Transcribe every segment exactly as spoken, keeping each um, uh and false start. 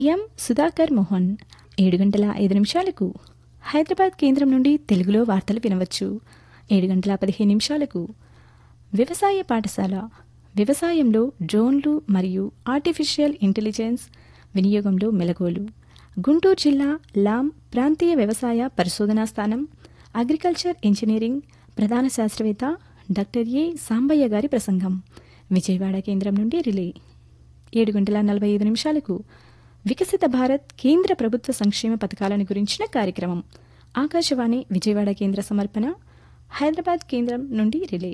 ఎం సుధాకర్ మోహన్. ఏడు గంటల ఐదు నిమిషాలకు హైదరాబాద్ కేంద్రం నుండి తెలుగులో వార్తలు వినవచ్చు. ఏడు గంటల పదిహేను నిమిషాలకు వ్యవసాయ పాఠశాల, వ్యవసాయంలో డ్రోన్లు మరియు ఆర్టిఫిషియల్ ఇంటెలిజెన్స్ వినియోగంలో మెలకువలు, గుంటూరు జిల్లా లాం ప్రాంతీయ వ్యవసాయ పరిశోధనా స్థానం అగ్రికల్చర్ ఇంజనీరింగ్ ప్రధాన శాస్త్రవేత్త డాక్టర్ ఏ సాంబయ్య గారి ప్రసంగం విజయవాడ కేంద్రం నుండి రిలే. ఏడు గంటల నలభై ఐదు నిమిషాలకు వికసిత భారత్ కేంద్ర ప్రభుత్వ సంక్షేమ పథకాలను గురించిన కార్యక్రమం ఆకాశవాణి విజయవాడ కేంద్ర సమర్పణ హైదరాబాద్ కేంద్రం నుండి రిలే.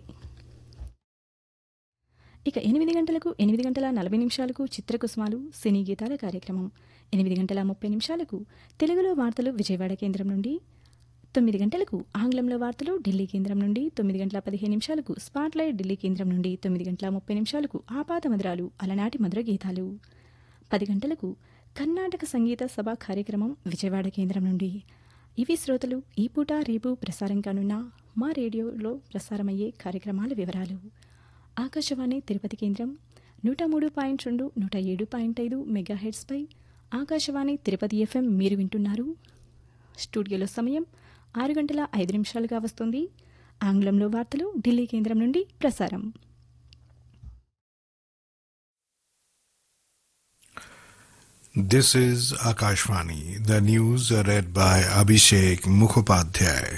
ఇక ఎనిమిది గంటలకు ఎనిమిది గంటల నలభై నిమిషాలకు చిత్రకుసుమాలు సినీ గీతాల కార్యక్రమం. ఎనిమిది గంటల ముప్పై నిమిషాలకు తెలుగులో వార్తలు విజయవాడ కేంద్రం నుండి. తొమ్మిది గంటలకు ఆంగ్లంలో వార్తలు ఢిల్లీ కేంద్రం నుండి. తొమ్మిది గంటల పదిహేను నిమిషాలకు స్పాట్లైట్ ఢిల్లీ కేంద్రం నుండి. తొమ్మిది గంటల ముప్పై నిమిషాలకు ఆపాత మధురాలు అలనాటి మధుర గీతాలు. పది గంటలకు కర్ణాటక సంగీత సభ కార్యక్రమం విజయవాడ కేంద్రం నుండి. ఇవి శ్రోతలు ఈ పూట రేపు ప్రసారం కానున్న మా రేడియోలో ప్రసారమయ్యే కార్యక్రమాల వివరాలు. ఆకాశవాణి తిరుపతి కేంద్రం నూట మూడు పాయింట్ రెండు నూట ఏడు పాయింట్ ఐదు మెగాహెడ్స్పై ఆకాశవాణి తిరుపతి ఎఫ్ఎం మీరు వింటున్నారు. స్టూడియోలో సమయం ఆరు గంటల ఐదు నిమిషాలుగా వస్తుంది. ఆంగ్లంలో వార్తలు ఢిల్లీ కేంద్రం నుండి ప్రసారం. This is Akashvani. The news are read by Abhishek Mukhopadhyay.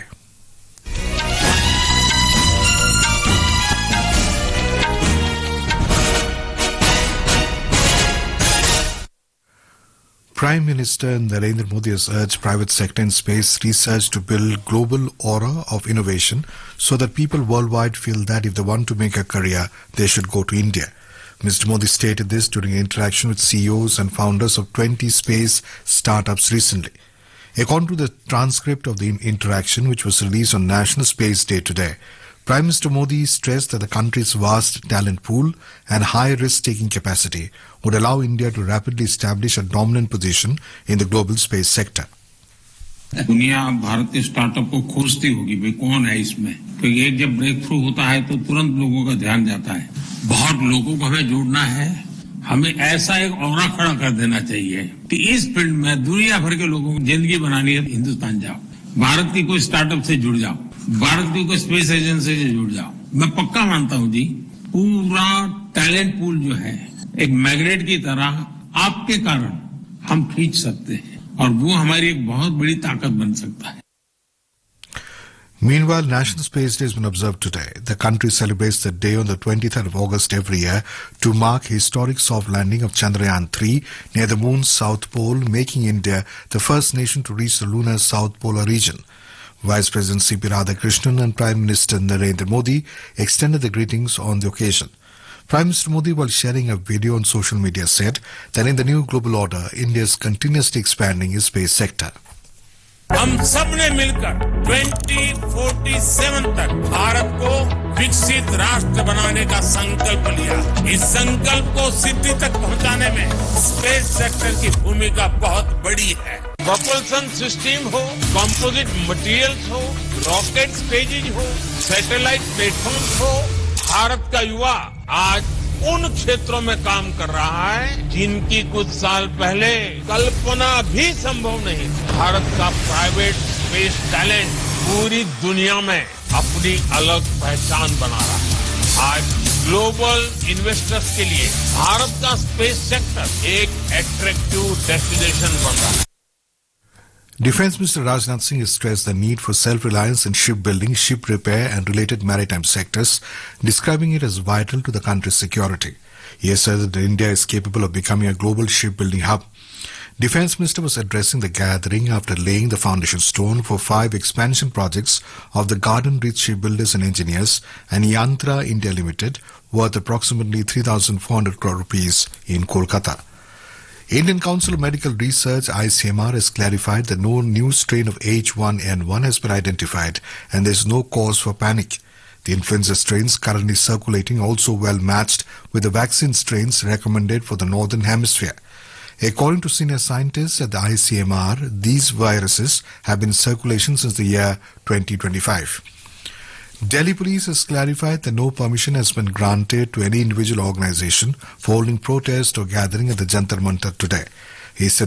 Prime Minister Narendra Modi has urged private sector and space research to build global aura of innovation so that people worldwide feel that if they want to make a career, they should go to India. Mister Modi stated this during an interaction with C E Os and founders of twenty space startups recently. According to the transcript of the interaction, which was released on National Space Day today, Prime Minister Modi stressed that the country's vast talent pool and high risk-taking capacity would allow India to rapidly establish a dominant position in the global space sector. दुनिया भारत के startup को खोजती होगी, भाई कौन है इसमें, क्योंकि एक जब ब्रेक थ्रू होता है तो तुरंत लोगों का ध्यान जाता है. बहुत लोगों को हमें जोड़ना है. हमें ऐसा एक औरा खड़ा कर देना चाहिए कि इस फील्ड में दुनिया भर के लोगों को जिंदगी बनानी है, हिंदुस्तान जाओ, भारत की कोई स्टार्टअप से जुड़ जाओ, भारत की कोई स्पेस एजेंसी से जुड़ जाओ. मैं पक्का मानता हूँ जी, पूरा टैलेंट पूल जो है एक मैग्नेट की तरह आपके कारण हम खींच सकते हैं और वो हमारी एक बहुत बड़ी ताकत बन सकता है. Meanwhile, National Space Day has been observed today. The country celebrates the day on the twenty-third of August every year to mark historic soft landing of Chandrayaan three near the moon's south pole, making India the first nation to reach the lunar south polar region. Vice President C P Radhakrishnan and Prime Minister Narendra Modi extended the greetings on the occasion. Prime Minister Modi, while sharing a video on social media, said that in the new global order, India is continuously expanding its space sector. हम सब ने मिलकर twenty forty seven तक भारत को विकसित राष्ट्र बनाने का संकल्प लिया. इस संकल्प को सिद्धि तक पहुंचाने में स्पेस सेक्टर की भूमिका बहुत बड़ी है. propulsion सिस्टम हो, कंपोजिट मटेरियल्स हो, रॉकेट स्टेजेज हो, सैटेलाइट प्लेटफॉर्म हो, भारत का युवा आज उन क्षेत्रों में काम कर रहा है जिनकी कुछ साल पहले कल्पना भी संभव नहीं. भारत का प्राइवेट स्पेस टैलेंट पूरी दुनिया में अपनी अलग पहचान बना रहा है. आज ग्लोबल इन्वेस्टर्स के लिए भारत का स्पेस सेक्टर एक अट्रैक्टिव डेस्टिनेशन बन रहा है. Defence Minister Rajnath Singh has stressed the need for self-reliance in shipbuilding, ship repair and related maritime sectors, describing it as vital to the country's security. He has said that India is capable of becoming a global shipbuilding hub. Defence Minister was addressing the gathering after laying the foundation stone for five expansion projects of the Garden Reach Shipbuilders and Engineers and Yantra India Limited, worth approximately three thousand four hundred crore rupees in Kolkata. Indian Council of Medical Research I C M R has clarified that no new strain of H one N one has been identified and there is no cause for panic. The influenza strains currently circulating are also well matched with the vaccine strains recommended for the Northern Hemisphere. According to senior scientists at the I C M R, these viruses have been in circulation since the year twenty twenty-five. Delhi Police has clarified that no permission has been granted to any individual organization for holding protest or gathering at the Jantar Mantar today. He said